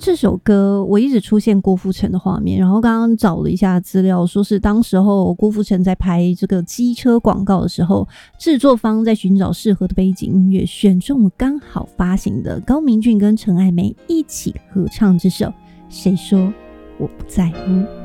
这首歌我一直出现郭富城的画面，然后刚刚找了一下资料，说是当时候郭富城在拍这个机车广告的时候，制作方在寻找适合的背景音乐，选中了刚好发行的高明骏跟陈爱梅一起合唱这首《谁说我不在乎》。